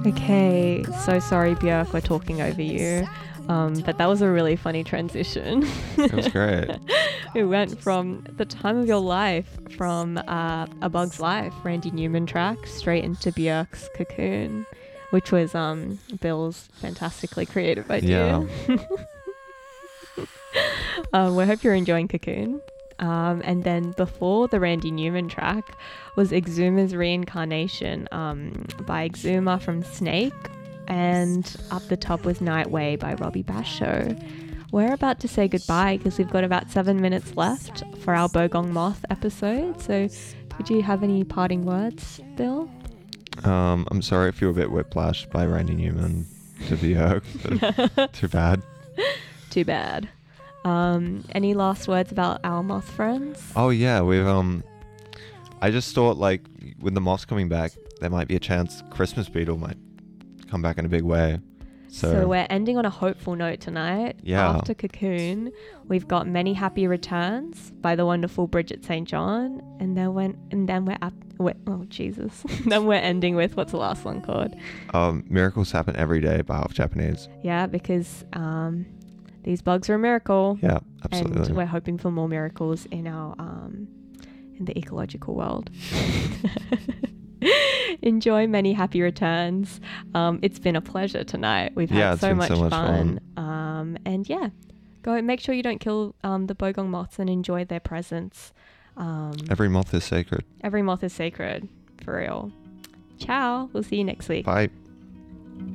Okay, so sorry, Björk, we're talking over you. But that was a really funny transition. It was great. We went from the time of your life, from A Bug's Life, Randy Newman track, straight into Björk's Cocoon, which was Bill's fantastically creative idea. Yeah. We hope you're enjoying Cocoon. And then before the Randy Newman track was Exhuma's Reincarnation by Exhuma from Snake, and up the top was Night Way by Robbie Basho. We're about to say goodbye because we've got about 7 minutes left for our Bogong Moth episode. So could you have any parting words, Bill? I'm sorry if you're a bit whiplashed by Randy Newman to Björk, but too bad. Too bad. Any last words about our moth friends? Oh yeah, we've I just thought, like, with the moths coming back, there might be a chance Christmas Beetle might come back in a big way. So we're ending on a hopeful note tonight. Yeah. After Cocoon, we've got Many Happy Returns by the wonderful Bridget St. John, and then we're then we're ending with, what's the last one called? Miracles Happen Every Day by Half Japanese. Yeah, because these bugs are a miracle. Yeah, absolutely. And we're hoping for more miracles in our in the ecological world. Enjoy Many Happy Returns. It's been a pleasure tonight. We've had so much fun. And yeah, go make sure you don't kill the Bogong moths and enjoy their presence. Every moth is sacred. Every moth is sacred, for real. Ciao. We'll see you next week. Bye.